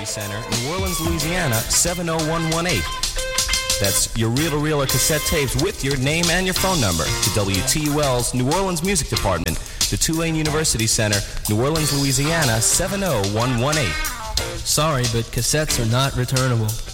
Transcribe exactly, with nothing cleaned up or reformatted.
University Center, New Orleans, Louisiana, seven oh one one eight. That's your reel-to-reel or cassette tapes with your name and your phone number to W T U L's New Orleans Music Department, the Tulane University Center, New Orleans, Louisiana, seven oh one one eight. Sorry, but cassettes are not returnable.